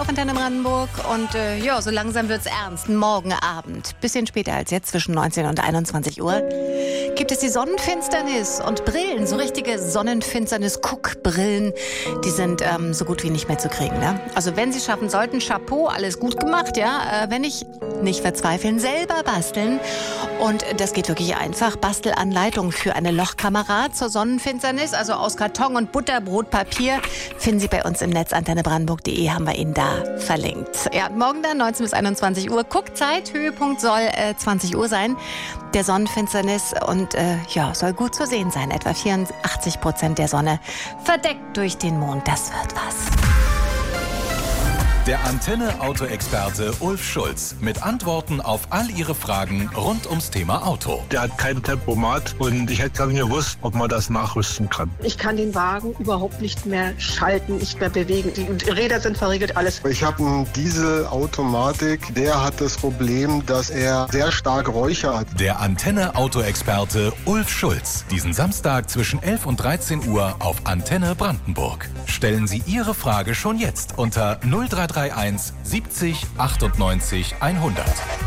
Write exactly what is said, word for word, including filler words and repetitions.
auf Antenne Brandenburg. Und äh, ja, so langsam wird's ernst. Morgen Abend, bisschen später als jetzt, zwischen neunzehn und einundzwanzig Uhr, gibt es die Sonnenfinsternis und Brillen, so richtige Sonnenfinsternis-Guckbrillen. Die sind ähm, so gut wie nicht mehr zu kriegen. Ne? Also wenn Sie es schaffen sollten, Chapeau, alles gut gemacht. Ja, äh, wenn nicht, nicht verzweifeln, selber basteln. Und das geht wirklich einfach. Bastelanleitung für eine Lochkamera zur Sonnenfinsternis, also aus Karton und Butterbrotpapier, finden Sie bei uns im Netz antenne brandenburg punkt de, haben wir Ihnen da verlinkt. Ja, morgen dann neunzehn bis einundzwanzig Uhr. Guckzeit, Höhepunkt soll äh, zwanzig Uhr sein, der Sonnenfinsternis. Und äh, ja, soll gut zu sehen sein. Etwa vierundachtzig Prozent der Sonne verdeckt durch den Mond. Das wird was. Der Antenne-Auto-Experte Ulf Schulz mit Antworten auf all Ihre Fragen rund ums Thema Auto. Der hat kein Tempomat und ich hätte gar nicht gewusst, ob man das nachrüsten kann. Ich kann den Wagen überhaupt nicht mehr schalten, nicht mehr bewegen. Die Räder sind verriegelt, alles. Ich habe einen Dieselautomatik, der hat das Problem, dass er sehr stark Räucher hat. Der Antenne-Auto-Experte Ulf Schulz. Diesen Samstag zwischen elf und dreizehn Uhr auf Antenne Brandenburg. Stellen Sie Ihre Frage schon jetzt unter null drei drei eins siebzig achtundneunzig hundert.